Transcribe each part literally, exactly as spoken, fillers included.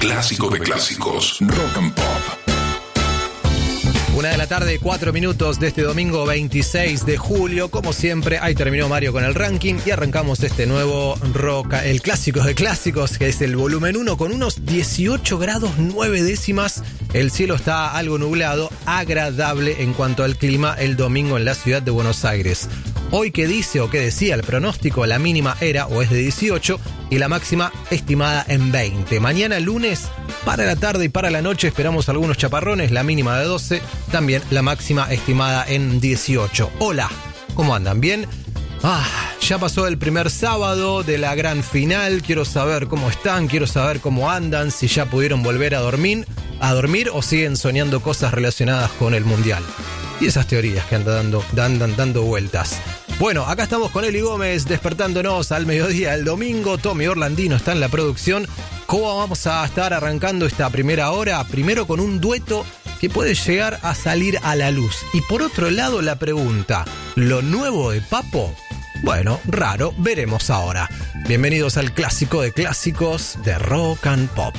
Clásico de clásicos. Rock and Pop. Una de la tarde, cuatro minutos de este domingo veintiséis de julio. Como siempre, ahí terminó Mario con el ranking y arrancamos este nuevo rock, el clásico de clásicos, que es el volumen uno, con unos dieciocho grados nueve décimas. El cielo está algo nublado, agradable en cuanto al clima el domingo en la ciudad de Buenos Aires. Hoy, ¿qué dice o qué decía el pronóstico? La mínima era o es de dieciocho y la máxima estimada en veinte. Mañana lunes, para la tarde y para la noche esperamos algunos chaparrones, la mínima de doce, también la máxima estimada en dieciocho. Hola, ¿cómo andan? ¿Bien? Ah, ya pasó el primer sábado de la gran final. Quiero saber cómo están, quiero saber cómo andan, si ya pudieron volver a dormir, a dormir o siguen soñando cosas relacionadas con el Mundial. Y esas teorías que andan dando, andan dando vueltas. Bueno, acá estamos con Eli Gómez despertándonos al mediodía el domingo. Tommy Orlandino está en la producción. ¿Cómo vamos a estar arrancando esta primera hora? Primero con un dueto que puede llegar a salir a la luz. Y por otro lado la pregunta, ¿lo nuevo de Papo? Bueno, raro, veremos ahora. Bienvenidos al clásico de clásicos de Rock and Pop.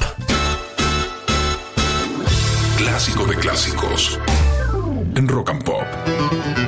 Clásico de clásicos en Rock and Pop.